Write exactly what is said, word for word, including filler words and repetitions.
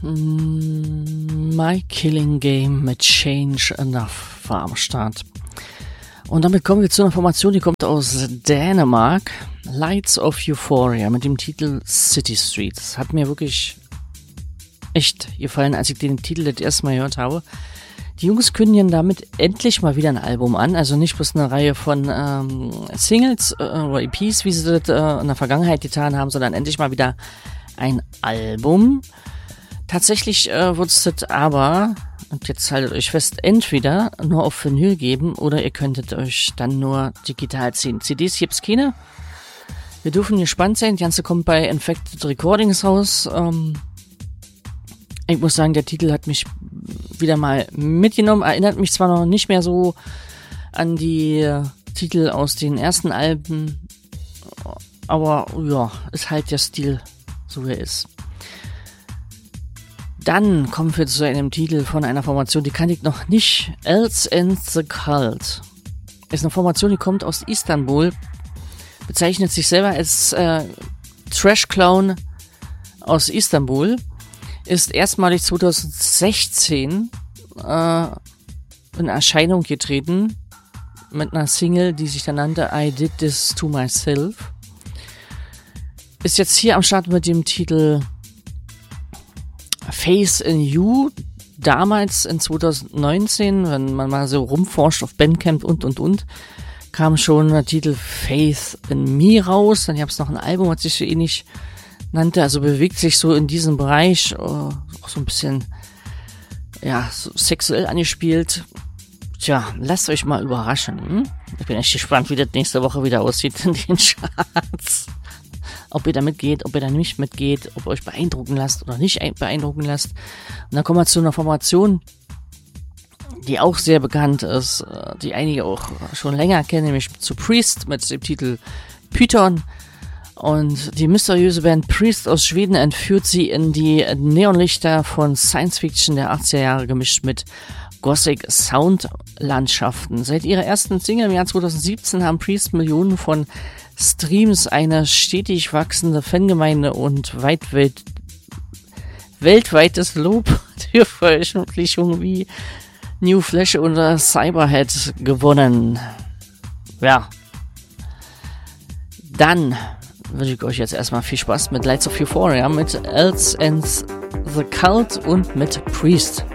My Killing Game mit Change Enough war am Start. Und damit kommen wir zu einer Formation, die kommt aus Dänemark. Lights of Euphoria mit dem Titel City Street. Das hat mir wirklich echt gefallen, als ich den Titel das erste Mal gehört habe. Die Jungs kündigen damit endlich mal wieder ein Album an. Also nicht bloß eine Reihe von ähm, Singles äh, oder E Ps, wie sie das äh, in der Vergangenheit getan haben, sondern endlich mal wieder ein Album. Tatsächlich äh, wird es das aber, und jetzt haltet euch fest, entweder nur auf Vinyl geben oder ihr könntet euch dann nur digital ziehen. C Ds gibt's keine. Wir dürfen gespannt sein. Das Ganze kommt bei Infected Recordings raus. Ähm, ich muss sagen, der Titel hat mich wieder mal mitgenommen. Erinnert mich zwar noch nicht mehr so an die äh, Titel aus den ersten Alben, aber ja, ist halt der Stil, so wie er ist. Dann kommen wir zu einem Titel von einer Formation, die kannte ich noch nicht. Else and the Cult. Ist eine Formation, die kommt aus Istanbul. Bezeichnet sich selber als äh, Trash Clown aus Istanbul. Ist erstmalig zwanzig sechzehn äh, in Erscheinung getreten. Mit einer Single, die sich dann nannte I Did This To Myself. Ist jetzt hier am Start mit dem Titel Face in You. Damals in zwanzig neunzehn, wenn man mal so rumforscht auf Bandcamp und und und, kam schon der Titel Faith in Me raus. Dann gab es noch ein Album, was sich so ähnlich nannte, also bewegt sich so in diesem Bereich, äh, auch so ein bisschen ja, so sexuell angespielt. Tja, lasst euch mal überraschen. Hm? Ich bin echt gespannt, wie das nächste Woche wieder aussieht in den Charts. Ob ihr da mitgeht, ob ihr da nicht mitgeht, ob ihr euch beeindrucken lasst oder nicht beeindrucken lasst. Und dann kommen wir zu einer Formation, die auch sehr bekannt ist, die einige auch schon länger kennen, nämlich zu Priest mit dem Titel Python. Und die mysteriöse Band Priest aus Schweden entführt sie in die Neonlichter von Science Fiction der achtziger Jahre gemischt mit Gothic Soundlandschaften. Seit ihrer ersten Single im Jahr zwanzig siebzehn haben Priest Millionen von Streams, eine stetig wachsende Fangemeinde und weit, weit, weltweites Lob für Veröffentlichungen wie New Flash oder Cyberhead gewonnen. Ja. Dann wünsche ich euch jetzt erstmal viel Spaß mit Lights of Euphoria, mit Else and the Cult und mit Priest.